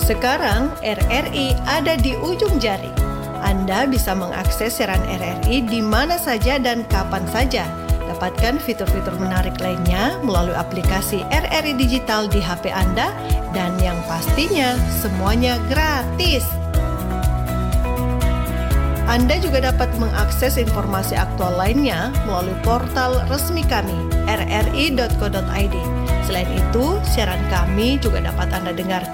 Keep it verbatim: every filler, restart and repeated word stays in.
Sekarang R R I ada di ujung jari. Anda bisa mengakses siaran R R I di mana saja dan kapan saja. Dapatkan fitur-fitur menarik lainnya melalui aplikasi R R I Digital di H P Anda dan yang pastinya semuanya gratis. Anda juga dapat mengakses informasi aktual lainnya melalui portal resmi kami r r i dot co dot i d. Selain itu, siaran kami juga dapat Anda dengarkan